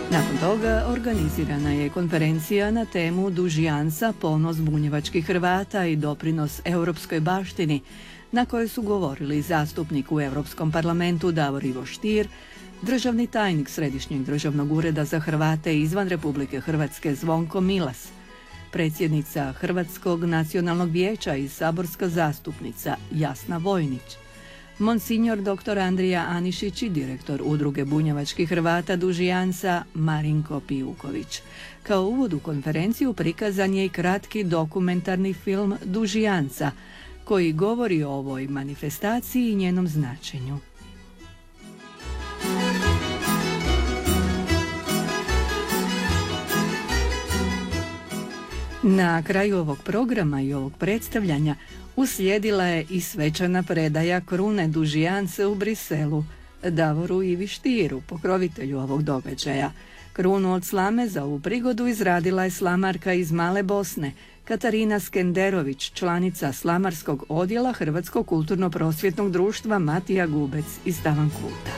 Nakon toga organizirana je konferencija na temu Dužjanca, ponos bunjevačkih Hrvata i doprinos europskoj baštini, na kojoj su govorili zastupnik u Europskom parlamentu Davor Ivo Stier, državni tajnik Središnjeg državnog ureda za Hrvate izvan Republike Hrvatske Zvonko Milas, predsjednica Hrvatskog nacionalnog vijeća i saborska zastupnica Jasna Vojnić, Monsignor dr. Andrija Anišić i direktor Udruge bunjevačkih Hrvata Dužjanca Marinko Pijuković. Kao uvod u konferenciju prikazan je i kratki dokumentarni film Dužjanca, koji govori o ovoj manifestaciji i njenom značenju. Na kraju ovog programa i ovog predstavljanja uslijedila je i svečana predaja krune Dužjance u Briselu Davoru Ivi Stieru, pokrovitelju ovog događaja. Krunu od slame za ovu prigodu izradila je slamarka iz Male Bosne, Katarina Skenderović, članica slamarskog odjela Hrvatskog kulturno-prosvjetnog društva Matija Gubec iz Tavankuta.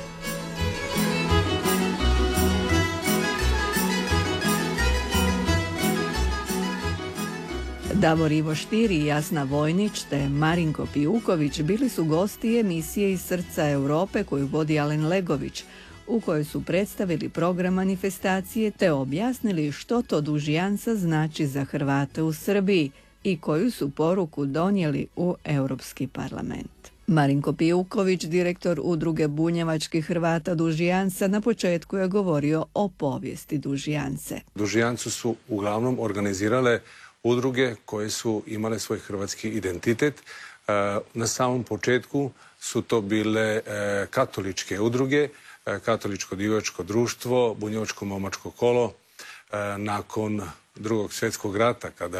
Davor Ivo Stier i Jasna Vojnić te Marinko Pijuković bili su gosti emisije Iz srca Europe koju vodi Alen Legović, u kojoj su predstavili program manifestacije te objasnili što to Dužjanca znači za Hrvate u Srbiji i koju su poruku donijeli u Europski parlament. Marinko Pijuković, direktor Udruge bunjevačkih Hrvata Dužjanca, na početku je govorio o povijesti Dužjance. Dužjancu su uglavnom organizirale udruge koje su imale svoj hrvatski identitet. Na samom početku su to bile katoličke udruge, Katoličko divačko društvo, Bunjevačko momačko kolo. Nakon Drugog svjetskog rata, kada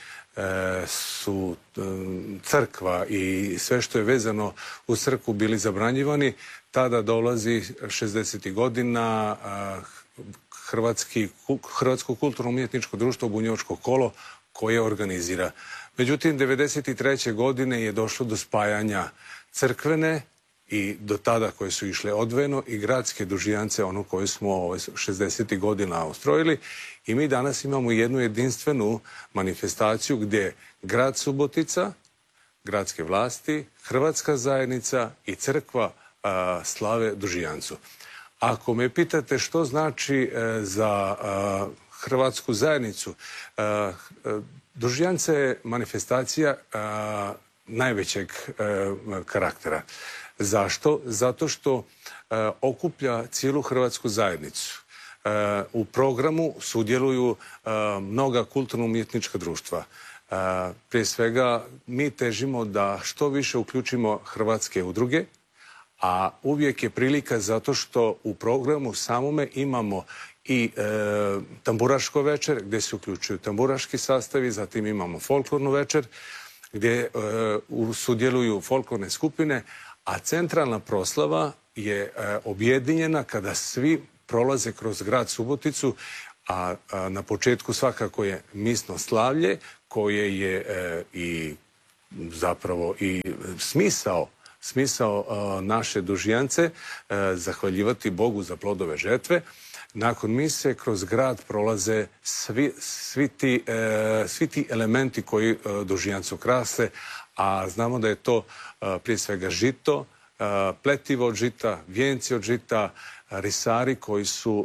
su crkva i sve što je vezano u crkvu bili zabranjivani, tada dolazi 60. godina Hrvatsko kulturno-umjetničko društvo Bunjevačko kolo koje organizira. Međutim, 1993. godine je došlo do spajanja crkvene i do tada koje su išle odvojeno i gradske Dužjance, ono koje smo 60. godina ustrojili. I mi danas imamo jednu jedinstvenu manifestaciju gdje grad Subotica, gradske vlasti, Hrvatska zajednica i crkva slave Dužjancu. Ako me pitate što znači za Hrvatsku zajednicu, Dužjance je manifestacija najvećeg karaktera. Zašto? Zato što okuplja cijelu Hrvatsku zajednicu. U programu sudjeluju mnoga kulturno-umjetnička društva. Prije svega mi težimo da što više uključimo hrvatske udruge, a uvijek je prilika zato što u programu samome imamo i tamburaško večer gdje se uključuju tamburaški sastavi, zatim imamo folklornu večer gdje sudjeluju folklorne skupine, a centralna proslava je objedinjena kada svi prolaze kroz grad Suboticu, a na početku svakako je misno slavlje koje je i zapravo i smisao naše Dužjance, zahvaljivati Bogu za plodove žetve. Nakon mise kroz grad prolaze svi ti elementi koji Dužjancu krase, a znamo da je to prije svega žito, pletivo od žita, vijenci od žita, risari koji su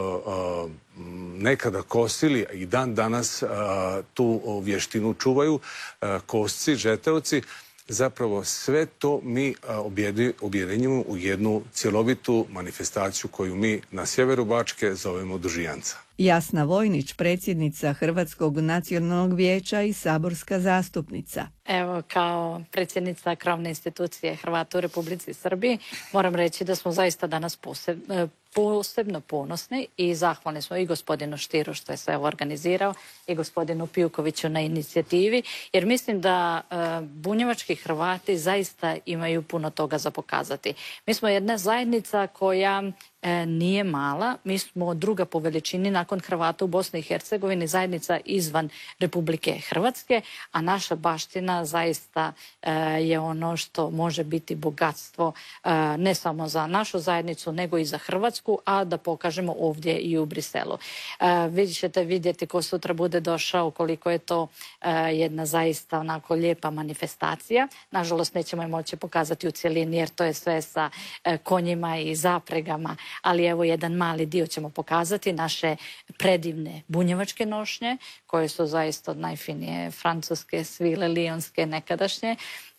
nekada kosili i dan danas tu vještinu čuvaju, kosci, žeteoci. Zapravo sve to mi objedinjujemo u jednu cjelovitu manifestaciju koju mi na sjeveru Bačke zovemo Dužjanca. Jasna Vojnić, predsjednica Hrvatskog nacionalnog vijeća i saborska zastupnica. Evo, kao predsjednica krovne institucije Hrvata u Republici Srbiji, moram reći da smo zaista danas posebno ponosni i zahvalni smo i gospodinu Stieru što je sve organizirao i gospodinu Pijukoviću na inicijativi, jer mislim da bunjevački Hrvati zaista imaju puno toga za pokazati. Mi smo jedna zajednica koja nije mala. Mi smo druga po veličini nakon Hrvata u Bosni i Hercegovini, zajednica izvan Republike Hrvatske, a naša baština zaista je ono što može biti bogatstvo ne samo za našu zajednicu, nego i za Hrvatsku, a da pokažemo ovdje i u Briselu. Vi ćete vidjeti ko sutra bude došao koliko je to jedna zaista onako lijepa manifestacija. Nažalost, nećemo je moći pokazati u cjelini jer to je sve sa konjima i zapregama, ali evo jedan mali dio ćemo pokazati, naše predivne bunjevačke nošnje koje su zaista od najfinije francuske svile lionske nekadašnje,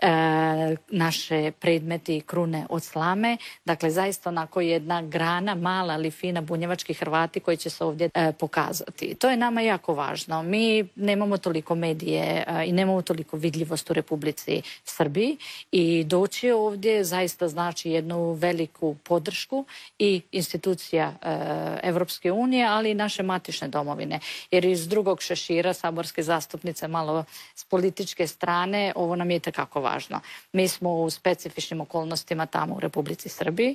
naše predmeti i krune od slame, dakle zaista onako jedna grana, mala ali fina bunjevački Hrvati koji će se ovdje pokazati. To je nama jako važno. Mi nemamo toliko medije i nemamo toliko vidljivost u Republici Srbiji i doći ovdje zaista znači jednu veliku podršku i institucija Evropske unije, ali i naše matične domovine. Jer iz drugog šešira saborske zastupnice malo s političke strane ovo nam je itekako važno. Mi smo u specifičnim okolnostima tamo u Republici Srbiji.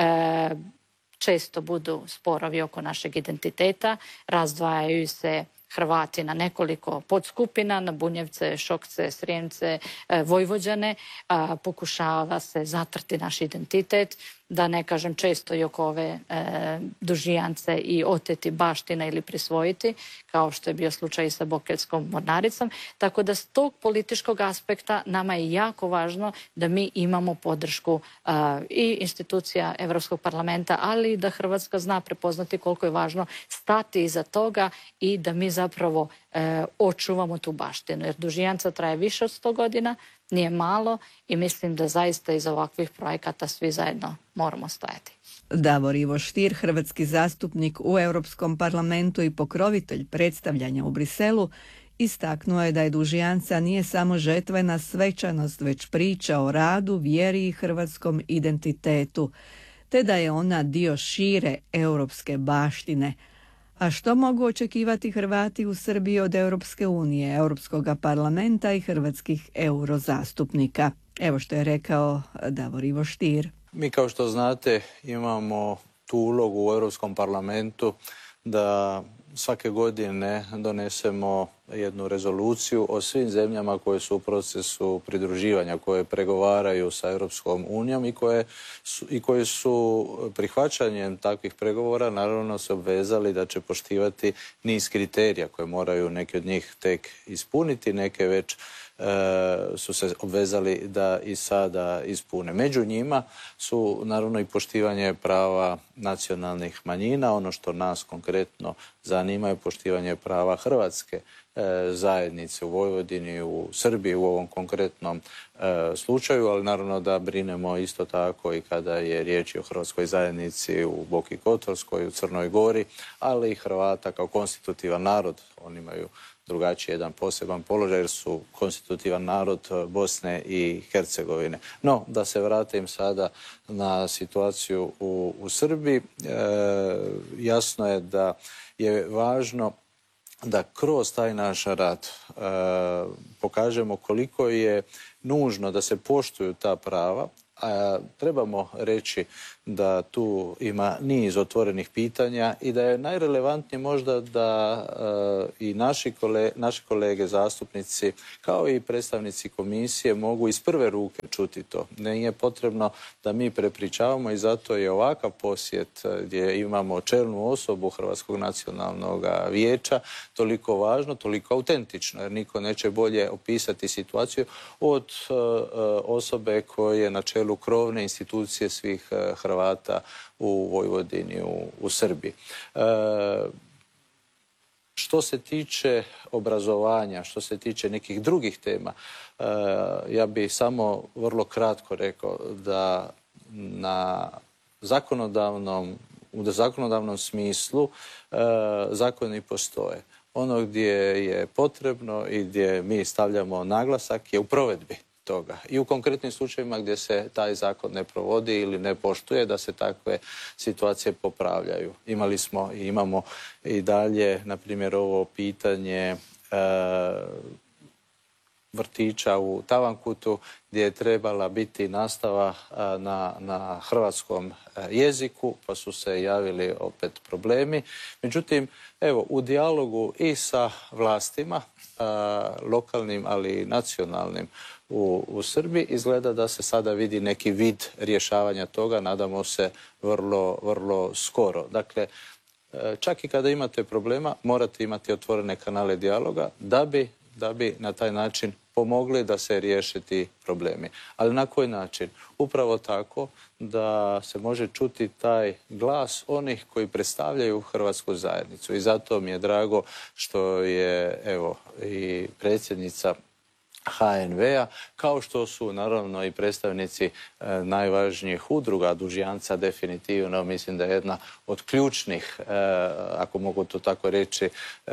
Često budu sporovi oko našeg identiteta, razdvajaju se Hrvati na nekoliko podskupina, na Bunjevce, Šokce, Srijemce, Vojvođane. Pokušava se zatrti naš identitet, da ne kažem često i oko ove dužijance i oteti baština ili prisvojiti, kao što je bio slučaj i sa Bokeljskom mornaricom. Tako da s tog političkog aspekta nama je jako važno da mi imamo podršku i institucija Evropskog parlamenta, ali i da Hrvatska zna prepoznati koliko je važno stati iza toga i da mi zapravo očuvamo tu baštinu. Jer dužijanca traje više od 100 godina, nije malo i mislim da zaista iz ovakvih projekata svi zajedno moramo stajati. Davor Ivo Stier, hrvatski zastupnik u Europskom parlamentu i pokrovitelj predstavljanja u Briselu, istaknuo je da je dužijanca nije samo žetvena svečanost, već priča o radu, vjeri i hrvatskom identitetu, te da je ona dio šire europske baštine. A što mogu očekivati Hrvati u Srbiji od Europske unije, Europskog parlamenta i hrvatskih eurozastupnika? Evo što je rekao Davor Ivo Stier. Mi, kao što znate, imamo tu ulogu u Europskom parlamentu da svake godine donesemo jednu rezoluciju o svim zemljama koje su u procesu pridruživanja, koje pregovaraju sa Europskom unijom i koje su prihvaćanjem takvih pregovora naravno se obvezali da će poštivati niz kriterija koje moraju neki od njih tek ispuniti, neke već su se obvezali da i sada ispune. Među njima su naravno i poštivanje prava nacionalnih manjina. Ono što nas konkretno zanima je poštivanje prava hrvatske zajednice u Vojvodini, u Srbiji u ovom konkretnom slučaju, ali naravno da brinemo isto tako i kada je riječ o hrvatskoj zajednici u Boki Kotorskoj, u Crnoj Gori, ali i Hrvata kao konstitutivan narod. Oni imaju drugačiji jedan poseban položaj jer su konstitutivan narod Bosne i Hercegovine. No, da se vratim sada na situaciju u Srbiji, jasno je da je važno da kroz taj naš rad pokažemo koliko je nužno da se poštuju ta prava. Trebamo reći da tu ima niz otvorenih pitanja i da je najrelevantnije možda da i naši kolege zastupnici kao i predstavnici komisije mogu iz prve ruke čuti to. Nije potrebno da mi prepričavamo i zato je ovakav posjet gdje imamo čelnu osobu Hrvatskog nacionalnog vijeća toliko važno, toliko autentično, jer niko neće bolje opisati situaciju od osobe koje je na čelu krovne institucije svih Hrvata u Vojvodini, u Srbiji. Što se tiče obrazovanja, što se tiče nekih drugih tema, ja bih samo vrlo kratko rekao da u zakonodavnom smislu zakoni postoje. Ono gdje je potrebno i gdje mi stavljamo naglasak je u provedbi toga. I u konkretnim slučajevima gdje se taj zakon ne provodi ili ne poštuje, da se takve situacije popravljaju. Imali smo i imamo i dalje, na primjer, ovo pitanje vrtića u Tavankutu gdje je trebala biti nastava na hrvatskom jeziku, pa su se javili opet problemi. Međutim, evo, u dijalogu i sa vlastima, lokalnim, ali i nacionalnim u Srbiji, izgleda da se sada vidi neki vid rješavanja toga, nadamo se vrlo skoro. Dakle, čak i kada imate problema, morate imati otvorene kanale dijaloga da bi na taj način pomogli da se riješe ti problemi. Ali na koji način? Upravo tako da se može čuti taj glas onih koji predstavljaju hrvatsku zajednicu. I zato mi je drago što je, evo, i predsjednica HNV-a, kao što su naravno i predstavnici najvažnijih udruga. Dužjanca definitivno mislim da je jedna od ključnih, ako mogu to tako reći,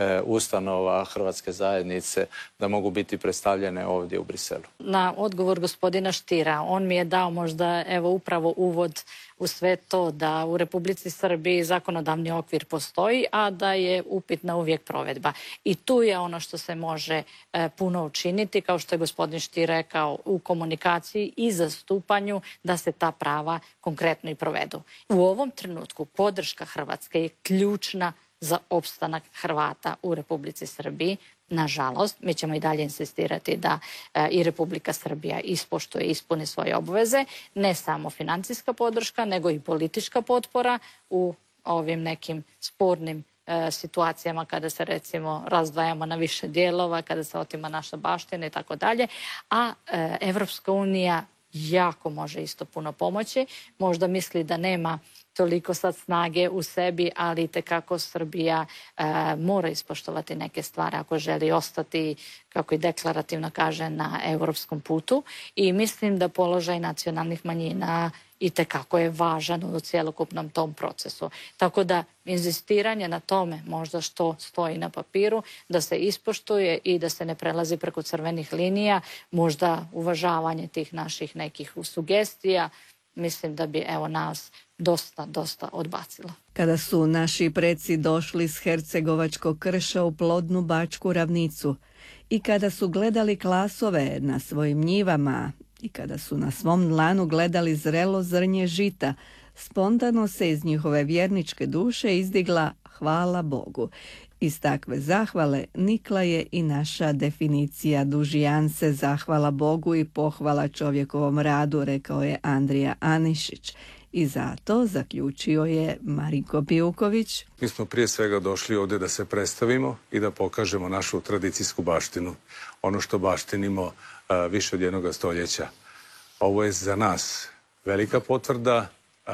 ustanova hrvatske zajednice, da mogu biti predstavljene ovdje u Briselu. Na odgovor gospodina Štira, on mi je dao možda evo upravo uvod u sve to da u Republici Srbiji zakonodavni okvir postoji, a da je upitna uvijek provedba. I tu je ono što se može puno učiniti, kao što je gospodin Štir rekao, u komunikaciji i zastupanju da se ta prava konkretno i provedu. U ovom trenutku podrška Hrvatske je ključna za opstanak Hrvata u Republici Srbiji. Nažalost, mi ćemo i dalje insistirati da i Republika Srbija ispoštuje i ispuni svoje obveze, ne samo financijska podrška, nego i politička potpora u ovim nekim spornim situacijama kada se recimo razdvajamo na više dijelova, kada se otima naša baština i tako dalje, a Evropska unija jako može isto puno pomoći. Možda misli da nema toliko sad snage u sebi, ali itekako Srbija mora ispoštovati neke stvari ako želi ostati, kako i deklarativno kaže, na europskom putu. I mislim da položaj nacionalnih manjina itekako je važan u cjelokupnom tom procesu. Tako da inzistiranje na tome, možda što stoji na papiru, da se ispoštuje i da se ne prelazi preko crvenih linija, možda uvažavanje tih naših nekih sugestija, mislim da bi evo nas dosta odbacilo. Kada su naši preci došli s hercegovačkog krša u plodnu bačku ravnicu i kada su gledali klasove na svojim njivama i kada su na svom dlanu gledali zrelo zrnje žita, spontano se iz njihove vjerničke duše izdigla hvala Bogu. Iz takve zahvale nikla je i naša definicija dužijance, zahvala Bogu i pohvala čovjekovom radu, rekao je Andrija Anišić. I zato zaključio je Marinko Pijuković. Mi smo prije svega došli ovdje da se predstavimo i da pokažemo našu tradicijsku baštinu. Ono što baštinimo više od 1 stoljeća. Ovo je za nas velika potvrda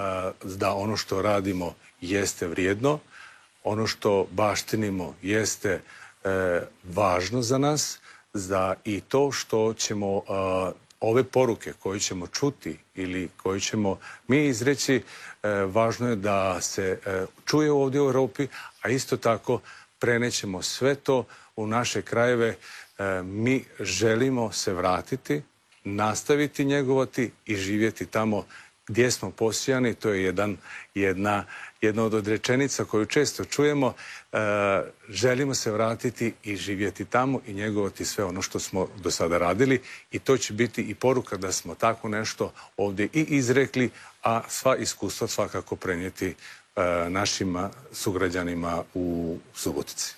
da ono što radimo jeste vrijedno, ono što baštinimo jeste važno za nas, za i to što ćemo ove poruke koje ćemo čuti ili koje ćemo mi izreći, važno je da se čuje ovdje u Europi, a isto tako prenećemo sve to u naše krajeve. Mi želimo se vratiti, nastaviti njegovati i živjeti tamo gdje smo posijani. To je jedna od rečenica koju često čujemo. Želimo se vratiti i živjeti tamo i njegovati sve ono što smo do sada radili, i to će biti i poruka da smo tako nešto ovdje i izrekli, a sva iskustva svakako prenijeti našim sugrađanima u Subotici.